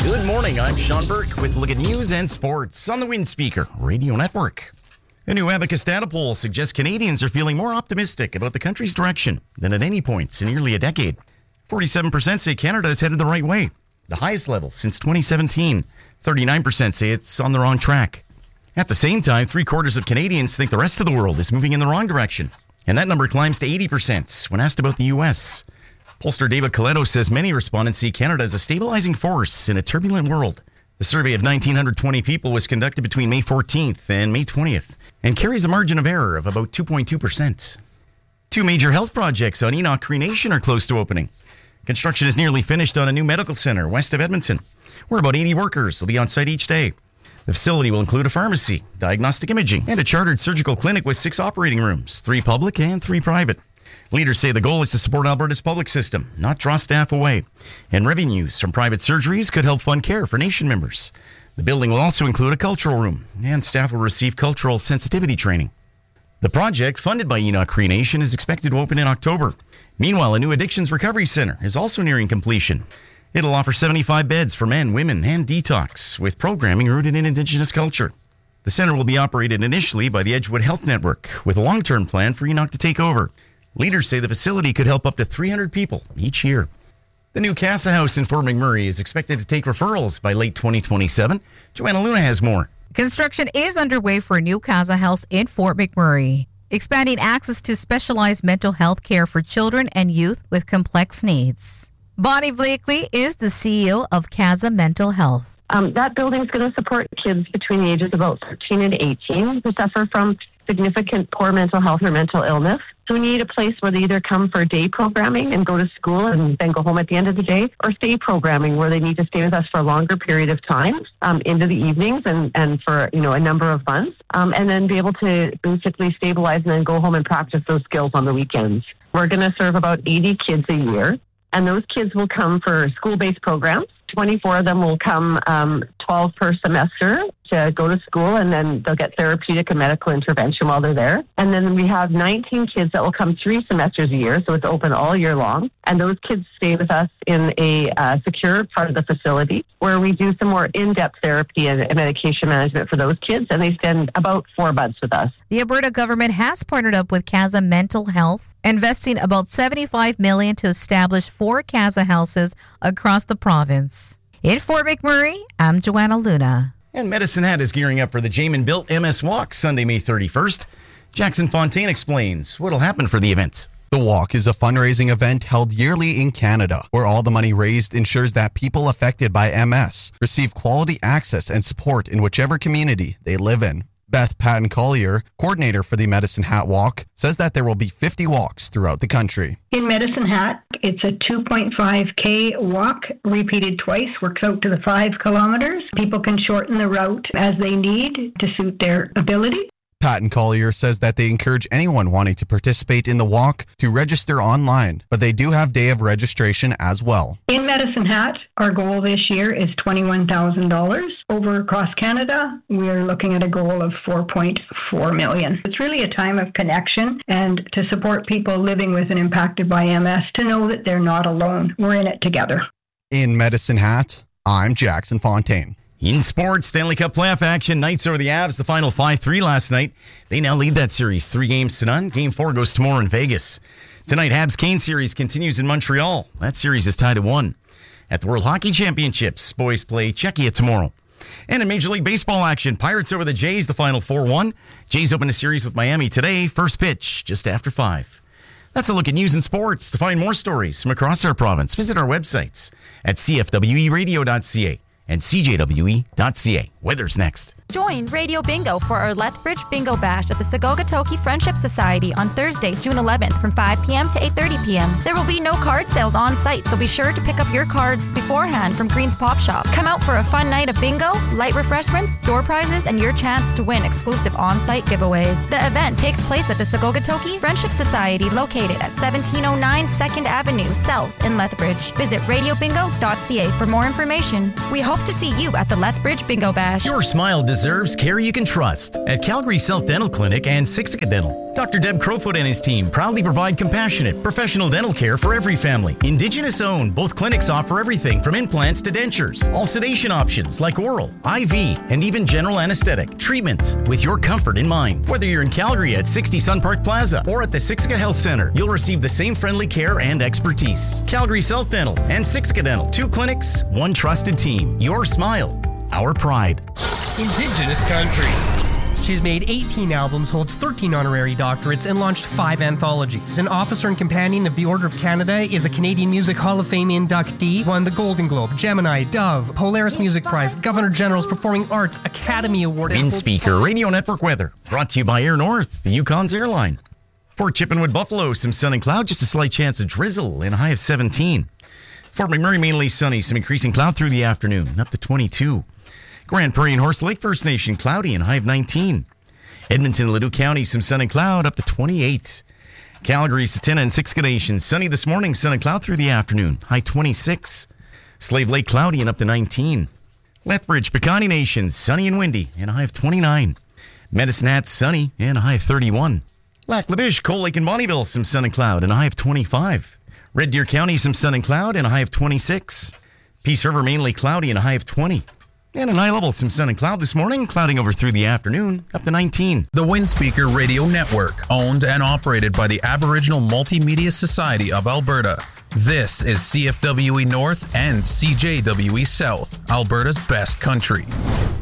Good morning, I'm Sean Burke with a look at news and sports on the Windspeaker Radio Network. A new Abacus data poll suggests Canadians are feeling more optimistic about the country's direction than at any point in nearly a decade. 47% say Canada is headed the right way, the highest level since 2017. 39% say it's on the wrong track. At the same time, 3/4 of Canadians think the rest of the world is moving in the wrong direction. And that number climbs to 80% when asked about the U.S. Pollster David Coletto says many respondents see Canada as a stabilizing force in a turbulent world. The survey of 1,920 people was conducted between May 14th and May 20th and carries a margin of error of about 2.2%. Two major health projects on Enoch Cree Nation are close to opening. Construction is nearly finished on a new medical center west of Edmonton, where about 80 workers will be on site each day. The facility will include a pharmacy, diagnostic imaging, and a chartered surgical clinic with 6 operating rooms, 3 public and 3 private. Leaders say the goal is to support Alberta's public system, not draw staff away. And revenues from private surgeries could help fund care for nation members. The building will also include a cultural room, and staff will receive cultural sensitivity training. The project, funded by Enoch Cree Nation, is expected to open in October. Meanwhile, a new addictions recovery center is also nearing completion. It'll offer 75 beds for men, women, and detox, with programming rooted in Indigenous culture. The center will be operated initially by the Edgewood Health Network, with a long-term plan for Enoch to take over. Leaders say the facility could help up to 300 people each year. The new Casa House in Fort McMurray is expected to take referrals by late 2027. Joanna Luna has more. Construction is underway for a new Casa House in Fort McMurray, expanding access to specialized mental health care for children and youth with complex needs. Bonnie Blakely is the CEO of Casa Mental Health. That building is going to support kids between the ages of about 13 and 18 who suffer from significant poor mental health or mental illness. So we need a place where they either come for day programming and go to school and then go home at the end of the day, or stay programming where they need to stay with us for a longer period of time, into the evenings and for a number of months, and then be able to basically stabilize and then go home and practice those skills on the weekends. We're going to serve about 80 kids a year, and those kids will come for school-based programs. 24 of them will come 12 per semester to go to school, and then they'll get therapeutic and medical intervention while they're there. And then we have 19 kids that will come 3 semesters a year, so it's open all year long. And those kids stay with us in a secure part of the facility where we do some more in-depth therapy and medication management for those kids, and they spend about 4 months with us. The Alberta government has partnered up with Casa Mental Health, investing about $75 million to establish 4 Casa houses across the province. In Fort McMurray, I'm Joanna Luna. And Medicine Hat is gearing up for the Jamin Built MS Walk Sunday, May 31st. Jackson Fontaine explains what'll happen for the event. The walk is a fundraising event held yearly in Canada, where all the money raised ensures that people affected by MS receive quality access and support in whichever community they live in. Beth Patton-Collier, coordinator for the Medicine Hat Walk, says that there will be 50 walks throughout the country. In Medicine Hat, it's a 2.5K walk, repeated twice, works out to the 5 kilometers. People can shorten the route as they need to suit their ability. Patton-Collier says that they encourage anyone wanting to participate in the walk to register online, but they do have day of registration as well. In Medicine Hat, our goal this year is $21,000. Over across Canada, we're looking at a goal of $4.4 million. It's really a time of connection and to support people living with and impacted by MS to know that they're not alone. We're in it together. In Medicine Hat, I'm Jackson Fontaine. In sports, Stanley Cup playoff action, Knights over the Avs, the final 5-3 last night. They now lead that series 3-0. Game 4 goes tomorrow in Vegas. Tonight, Habs-Kane series continues in Montreal. That series is tied at 1. At the World Hockey Championships, boys play Czechia tomorrow. And in Major League Baseball action, Pirates over the Jays, the final 4-1. Jays open a series with Miami today. First pitch just after 5. That's a look at news and sports. To find more stories from across our province, visit our websites at cfweradio.ca. and cjwe.ca. Weather's next. Join Radio Bingo for our Lethbridge Bingo Bash at the Sagogatoki Friendship Society on Thursday, June 11th from 5 p.m. to 8:30 p.m. There will be no card sales on site, so be sure to pick up your cards beforehand from Green's Pop Shop. Come out for a fun night of bingo, light refreshments, door prizes, and your chance to win exclusive on-site giveaways. The event takes place at the Sagogatoki Friendship Society located at 1709 2nd Avenue South in Lethbridge. Visit radiobingo.ca for more information. We hope to see you at the Lethbridge Bingo Bash. Bash. Your smile deserves care you can trust at Calgary South Dental Clinic and Siksika Dental. Dr. Deb Crowfoot and his team proudly provide compassionate, professional dental care for every family. Indigenous owned, both clinics offer everything from implants to dentures. All sedation options like oral, IV, and even general anesthetic treatment with your comfort in mind. Whether you're in Calgary at 60 Sun Park Plaza or at the Siksika Health Center, you'll receive the same friendly care and expertise. Calgary South Dental and Siksika Dental. 2 clinics, 1 trusted team. Your smile, our pride. Indigenous country. She's made 18 albums, holds 13 honorary doctorates, and launched 5 anthologies. An officer and companion of the Order of Canada, is a Canadian Music Hall of Fame inductee, won the Golden Globe, Gemini, Dove, Polaris Music Prize, Governor General's Performing Arts Academy Award. In Speaker Radio Network weather, brought to you by Air North, the Yukon's airline. Fort Chippenwood, Buffalo, some sun and cloud, just a slight chance of drizzle, and a high of 17. Fort McMurray, mainly sunny, some increasing cloud through the afternoon, up to 22. Grand Prairie and Horse Lake First Nation, cloudy and high of 19. Edmonton, Leduc County, some sun and cloud, up to 28. Calgary, Satena, and Siksika Nation, sunny this morning, sun and cloud through the afternoon, high 26. Slave Lake, cloudy and up to 19. Lethbridge, Piikani Nation, sunny and windy, and a high of 29. Medicine Hat, sunny, and a high of 31. Lac La Biche, Cold Lake, and Bonnyville, some sun and cloud, and a high of 25. Red Deer County, some sun and cloud, and a high of 26. Peace River, mainly cloudy, and a high of 20. And in high level, some sun and cloud this morning, clouding over through the afternoon, up to 19. The Windspeaker Radio Network, owned and operated by the Aboriginal Multimedia Society of Alberta. This is CFWE North and CJWE South, Alberta's best country.